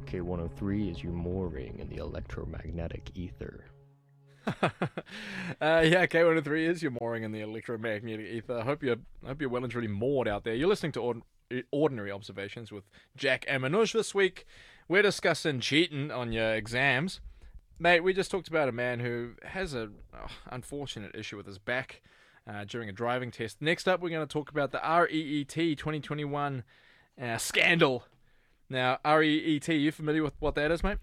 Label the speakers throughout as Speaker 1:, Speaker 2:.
Speaker 1: K103 is you mooring in the electromagnetic ether.
Speaker 2: Yeah, K103 is your mooring in the electromagnetic ether. I hope you're well and truly moored out there. You're listening to Ordinary Observations with Jack and Manoj this week. We're discussing cheating on your exams. Mate, we just talked about a man who has a unfortunate issue with his back during a driving test. Next up, we're going to talk about the REET 2021 scandal. Now, REET, you familiar with what that is, mate?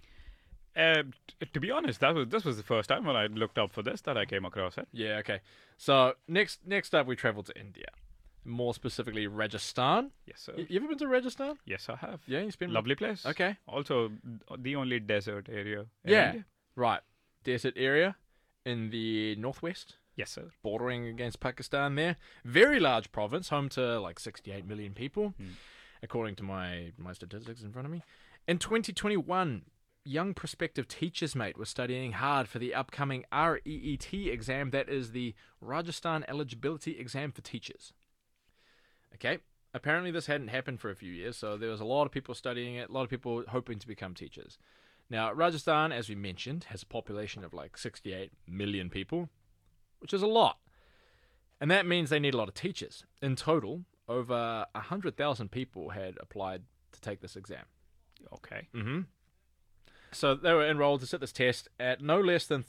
Speaker 3: To be honest, this was the first time when I looked up for this that I came across it.
Speaker 2: Yeah, okay. So, next up, we travel to India. More specifically, Rajasthan.
Speaker 3: Yes, sir.
Speaker 2: You ever been to Rajasthan?
Speaker 3: Yes, I have.
Speaker 2: Yeah, you spent...
Speaker 3: Lovely place.
Speaker 2: Okay.
Speaker 3: Also, the only desert area in
Speaker 2: Yeah,
Speaker 3: India.
Speaker 2: right. Desert area in the northwest,
Speaker 3: Yes, sir.
Speaker 2: bordering against Pakistan there. Very large province, home to like 68 million people, according to my statistics in front of me. In 2021, young prospective teachers, mate, were studying hard for the upcoming REET exam. That is the Rajasthan Eligibility Exam for Teachers. Okay, apparently this hadn't happened for a few years, so there was a lot of people studying it, a lot of people hoping to become teachers. Now, Rajasthan, as we mentioned, has a population of like 68 million people, which is a lot. And that means they need a lot of teachers. In total, over 100,000 people had applied to take this exam.
Speaker 3: Okay.
Speaker 2: So they were enrolled to sit this test at no less than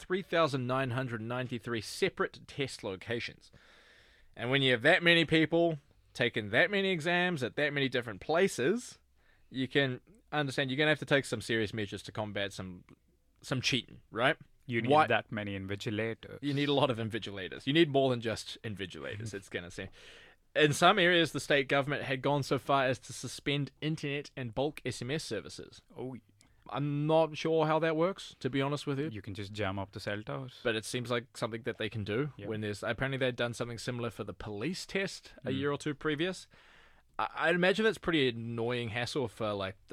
Speaker 2: 3,993 separate test locations. And when you have that many people taking that many exams at that many different places, you can understand you're going to have to take some serious measures to combat some cheating, right?
Speaker 3: You need that many invigilators.
Speaker 2: You need a lot of invigilators. You need more than just invigilators, it's going to say. In some areas, the state government had gone so far as to suspend internet and bulk SMS services.
Speaker 3: Oh,
Speaker 2: I'm not sure how that works, to be honest with you.
Speaker 3: you can just jam up the cell towers.
Speaker 2: But it seems like something that they can do when there's... Apparently they'd done something similar for the police test a year or two previous. I'd imagine that's pretty annoying hassle for like the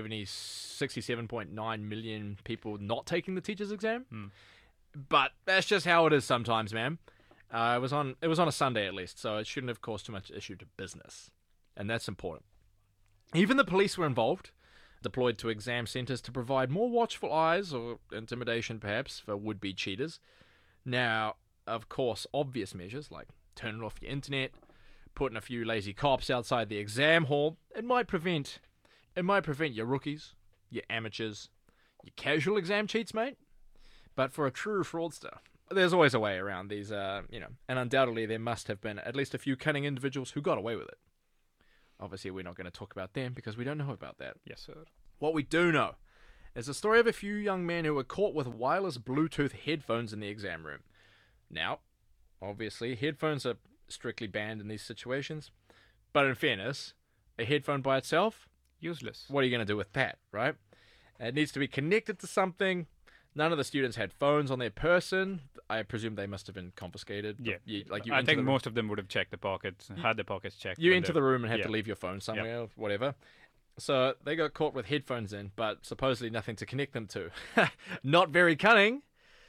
Speaker 2: 67.9 million people not taking the teacher's exam. But that's just how it is sometimes, man. It was on a Sunday at least, so it shouldn't have caused too much issue to business. And that's important. Even the police were involved, deployed to exam centres to provide more watchful eyes, or intimidation perhaps, for would-be cheaters. Now, of course, obvious measures like turning off your internet, putting a few lazy cops outside the exam hall, it might prevent your rookies, your amateurs, your casual exam cheats, mate. But for a true fraudster, there's always a way around these, and undoubtedly there must have been at least a few cunning individuals who got away with it. Obviously, we're not going to talk about them because we don't know about that.
Speaker 3: Yes, sir.
Speaker 2: What we do know is the story of a few young men who were caught with wireless Bluetooth headphones in the exam room. Now, obviously, headphones are strictly banned in these situations. But in fairness, a headphone by itself,
Speaker 3: Useless.
Speaker 2: what are you going to do with that, right? It needs to be connected to something. None of the students had phones on their person. I presume they must have been confiscated.
Speaker 3: Yeah.
Speaker 2: I
Speaker 3: I think most of them would have checked the pockets, had the pockets checked.
Speaker 2: You
Speaker 3: when
Speaker 2: enter
Speaker 3: they-
Speaker 2: the room and have
Speaker 3: yeah.
Speaker 2: to leave your phone somewhere, or whatever. So they got caught with headphones in, but supposedly nothing to connect them to. Not very cunning.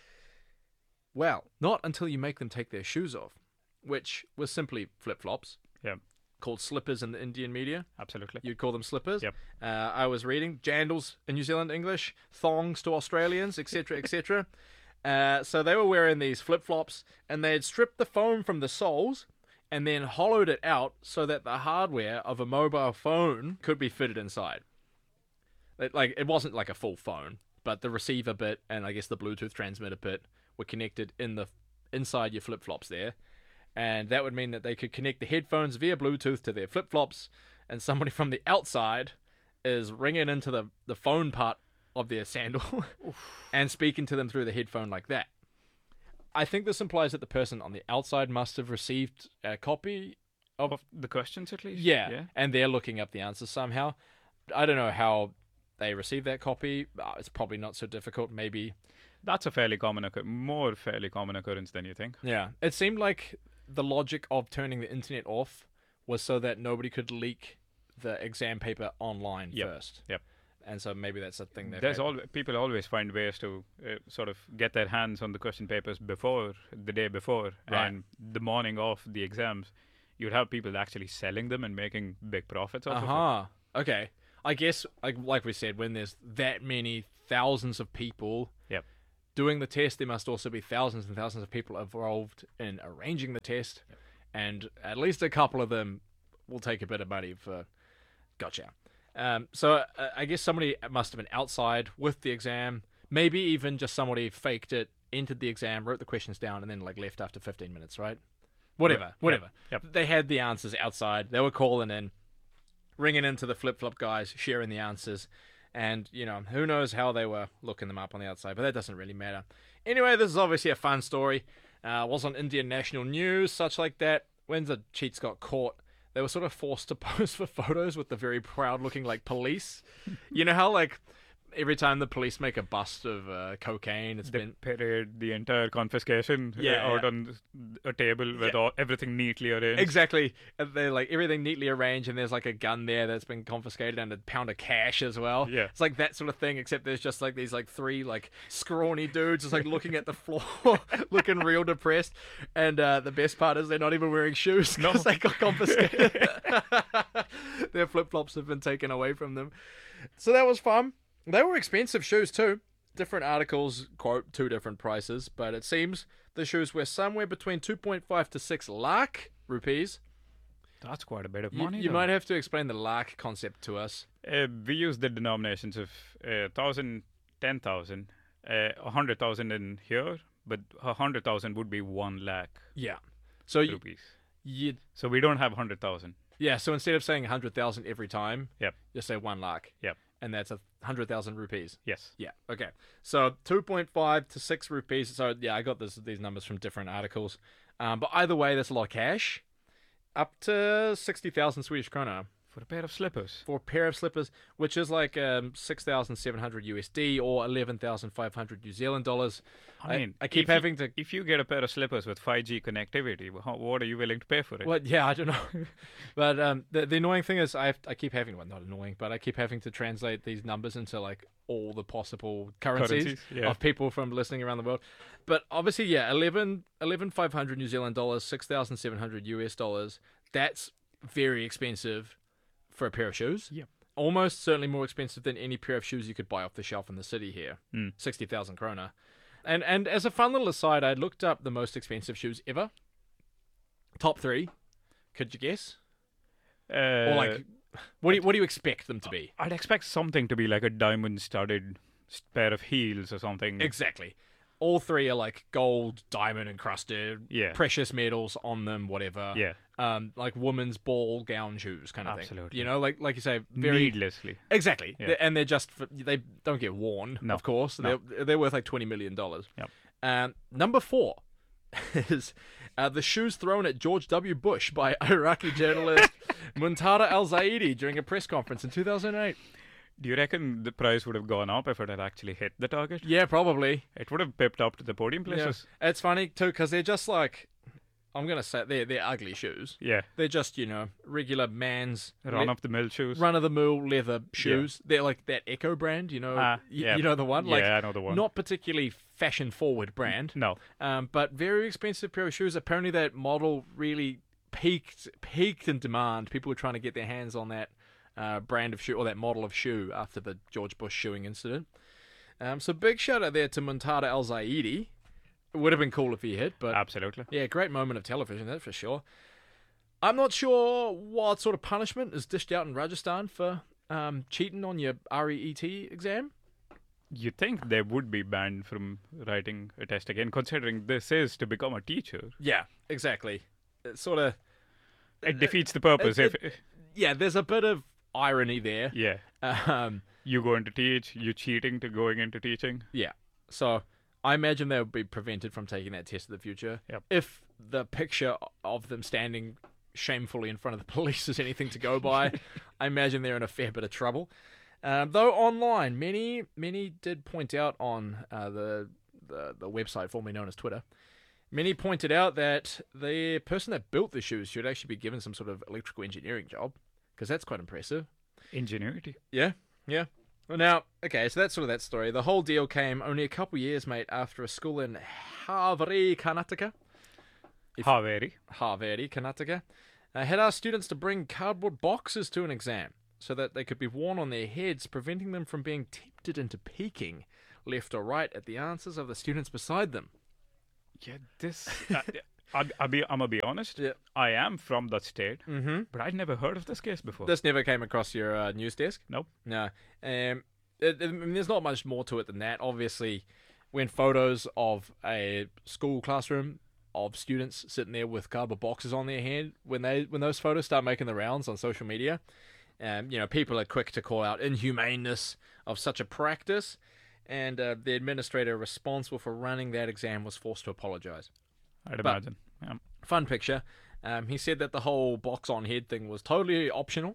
Speaker 2: Well, not until you make them take their shoes off, which was simply flip-flops,
Speaker 3: Yeah,
Speaker 2: called slippers in the Indian media.
Speaker 3: absolutely.
Speaker 2: You'd call them slippers.
Speaker 3: Yep.
Speaker 2: I was reading jandals in New Zealand English, thongs to Australians, etc., etc. So they were wearing these flip-flops, and they had stripped the foam from the soles and then hollowed it out so that the hardware of a mobile phone could be fitted inside. It wasn't like a full phone, but the receiver bit and I guess the Bluetooth transmitter bit were connected inside your flip-flops there. And that would mean that they could connect the headphones via Bluetooth to their flip-flops, and somebody from the outside is ringing into the phone part of their sandal and speaking to them through the headphone like that. I think this implies that the person on the outside must have received a copy of...
Speaker 3: Of the questions, at least?
Speaker 2: Yeah, and they're looking up the answers somehow. I don't know how they received that copy. It's probably not so difficult, maybe.
Speaker 3: That's a fairly common occurrence than you think.
Speaker 2: Yeah, it seemed like the logic of turning the internet off was so that nobody could leak the exam paper online first.
Speaker 3: Yep.
Speaker 2: And so maybe that's a thing that...
Speaker 3: People always find ways to sort of get their hands on the question papers before the day before,
Speaker 2: Right.
Speaker 3: and the morning of the exams, you'd have people actually selling them and making big profits off of it.
Speaker 2: Okay. I guess, like we said, when there's that many thousands of people
Speaker 3: Yep.
Speaker 2: doing the test, there must also be thousands and thousands of people involved in arranging the test, and at least a couple of them will take a bit of money for. Gotcha. So I guess somebody must have been outside with the exam. Maybe even just somebody faked it, entered the exam, wrote the questions down, and then like left after 15 minutes, right? Whatever.
Speaker 3: Yep.
Speaker 2: They had the answers outside. They were calling in, ringing into the flip-flop guys, sharing the answers. And, who knows how they were looking them up on the outside, but that doesn't really matter. Anyway, this is obviously a fun story. Was on Indian national news, such like that. When the cheats got caught, they were sort of forced to pose for photos with the very proud-looking, police. You know how, every time the police make a bust of cocaine, it's
Speaker 3: They
Speaker 2: been...
Speaker 3: parade the entire confiscation out on a table with everything neatly arranged.
Speaker 2: Exactly. And they're everything neatly arranged, and there's a gun there that's been confiscated and a pound of cash as well.
Speaker 3: Yeah.
Speaker 2: It's like that sort of thing, except there's just these three scrawny dudes just looking at the floor, looking real depressed. And the best part is they're not even wearing shoes because they got confiscated. Their flip-flops have been taken away from them. So that was fun. They were expensive shoes too. Different articles quote 2 different prices, but it seems the shoes were somewhere between 2.5 to 6 lakh rupees.
Speaker 3: That's quite a bit of money.
Speaker 2: You might have to explain the lakh concept to us.
Speaker 3: We use the denominations of 1,000, 10,000, 100,000 in here, but 100,000 would be 1 lakh
Speaker 2: Yeah. So
Speaker 3: rupees. So we don't have 100,000.
Speaker 2: Yeah. So instead of saying 100,000 every time,
Speaker 3: Yep.
Speaker 2: just say 1 lakh.
Speaker 3: Yep.
Speaker 2: And that's 100,000 rupees.
Speaker 3: Yes.
Speaker 2: Yeah. Okay. So 2.5 to 6 rupees. So yeah, I got these numbers from different articles. But either way, that's a lot of cash. Up to 60,000 Swedish krona
Speaker 3: For a pair of slippers.
Speaker 2: for a pair of slippers, which is 6,700 USD or 11,500 New Zealand dollars.
Speaker 3: I mean,
Speaker 2: I keep having to.
Speaker 3: If you get a pair of slippers with 5G connectivity, what are you willing to pay for it?
Speaker 2: Well, yeah, I don't know. But the annoying thing is I keep having, well, not annoying, but I keep having to translate these numbers into all the possible currencies
Speaker 3: yeah.
Speaker 2: of people from listening around the world. But obviously, yeah, 11,500 New Zealand dollars, 6,700 US dollars. That's very expensive for a pair of shoes.
Speaker 3: Yep.
Speaker 2: Almost certainly more expensive than any pair of shoes you could buy off the shelf in the city here.
Speaker 3: Mm.
Speaker 2: 60,000 krona. And as a fun little aside, I looked up the most expensive shoes ever. Top 3. Could you guess? Or what do you expect them to be?
Speaker 3: I'd expect something to be like a diamond-studded pair of heels or something.
Speaker 2: Exactly. All 3 are gold, diamond encrusted,
Speaker 3: Yeah.
Speaker 2: precious metals on them, whatever.
Speaker 3: Yeah.
Speaker 2: Women's ball gown shoes kind of
Speaker 3: Absolutely.
Speaker 2: thing. You know, like you say, very
Speaker 3: Needlessly.
Speaker 2: exactly.
Speaker 3: Yeah.
Speaker 2: And they're just they don't get worn,
Speaker 3: No.
Speaker 2: of course.
Speaker 3: No.
Speaker 2: They're worth $20 million.
Speaker 3: Yep.
Speaker 2: Number 4 is the shoes thrown at George W. Bush by Iraqi journalist Muntada Al-Zaidi during a press conference in 2008.
Speaker 3: Do you reckon the price would have gone up if it had actually hit the target?
Speaker 2: Yeah, probably.
Speaker 3: It would have pipped up to the podium
Speaker 2: Yeah.
Speaker 3: places.
Speaker 2: It's funny too because they're just I'm gonna say they're ugly shoes.
Speaker 3: Yeah.
Speaker 2: They're just regular man's
Speaker 3: Run-of-the-mill shoes.
Speaker 2: run-of-the-mill leather shoes. They're like that Echo brand,
Speaker 3: Yeah.
Speaker 2: you know the one.
Speaker 3: Yeah, I know the one.
Speaker 2: Not particularly fashion-forward brand.
Speaker 3: No.
Speaker 2: But very expensive pair of shoes. Apparently that model really peaked in demand. People were trying to get their hands on that brand of shoe or that model of shoe after the George Bush shoeing incident. So big shout out there to Muntada Al-Zaidi. It would have been cool if he hit, but
Speaker 3: Absolutely.
Speaker 2: yeah, great moment of television, that's for sure. I'm not sure what sort of punishment is dished out in Rajasthan for cheating on your REET exam.
Speaker 3: You'd think they would be banned from writing a test again, considering this is to become a teacher.
Speaker 2: Yeah, exactly. It sort of...
Speaker 3: It defeats the purpose.
Speaker 2: Yeah, there's a bit of irony there.
Speaker 3: Yeah. You going to teach, you cheating to going into teaching.
Speaker 2: Yeah. So I imagine they would be prevented from taking that test in the future.
Speaker 3: Yep.
Speaker 2: If the picture of them standing shamefully in front of the police is anything to go by, I imagine they're in a fair bit of trouble. Though online, many did point out on the website formerly known as Twitter, many pointed out that the person that built the shoes should actually be given some sort of electrical engineering job, because that's quite impressive.
Speaker 3: Ingenuity.
Speaker 2: Yeah. Well, now, okay, so that's sort of that story. The whole deal came only a couple years, mate, after a school in Haveri, Karnataka.
Speaker 3: Haveri.
Speaker 2: Haveri, Karnataka. Had asked students to bring cardboard boxes to an exam. so that they could be worn on their heads, preventing them from being tempted into peeking left or right at the answers of the students beside them.
Speaker 3: Yeah, this. I'm gonna be honest.
Speaker 2: Yeah.
Speaker 3: I am from that state,
Speaker 2: Mm-hmm.
Speaker 3: but I'd never heard of this case before.
Speaker 2: This never came across your news desk?
Speaker 3: Nope.
Speaker 2: No. I mean, there's not much more to it than that. Obviously, when photos of a school classroom of students sitting there with cardboard boxes on their head, when those photos start making the rounds on social media, people are quick to call out inhumaneness of such a practice, and the administrator responsible for running that exam was forced to apologize.
Speaker 3: I'd imagine. Yeah.
Speaker 2: Fun picture. He said that the whole box on head thing was totally optional.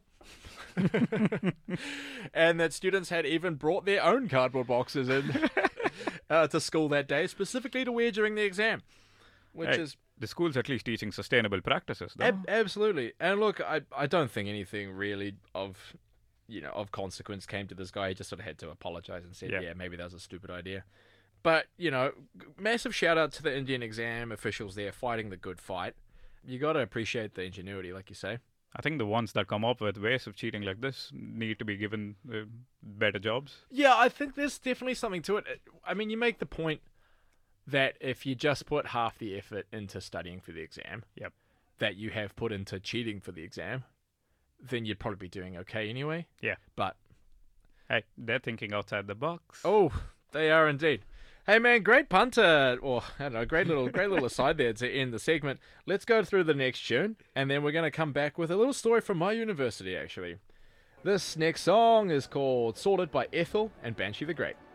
Speaker 2: And that students had even brought their own cardboard boxes in to school that day, specifically to wear during the exam. Which
Speaker 3: Hey,
Speaker 2: is
Speaker 3: the school's at least teaching sustainable practices, though.
Speaker 2: absolutely. And look, I don't think anything really of consequence came to this guy. He just sort of had to apologize and said, yeah, maybe that was a stupid idea. But, massive shout out to the Indian exam officials there fighting the good fight. You got to appreciate the ingenuity, like you say.
Speaker 3: I think the ones that come up with ways of cheating like this need to be given better jobs.
Speaker 2: Yeah, I think there's definitely something to it. I mean, you make the point that if you just put half the effort into studying for the exam,
Speaker 3: Yep.
Speaker 2: that you have put into cheating for the exam, then you'd probably be doing okay anyway.
Speaker 3: Yeah.
Speaker 2: But
Speaker 3: Hey, they're thinking outside the box.
Speaker 2: oh, they are indeed. Hey man, great punter, or I don't know, great little aside there to end the segment. Let's go through the next tune, and then we're going to come back with a little story from my university, actually. This next song is called Sorted by Ethel and Banshee the Great.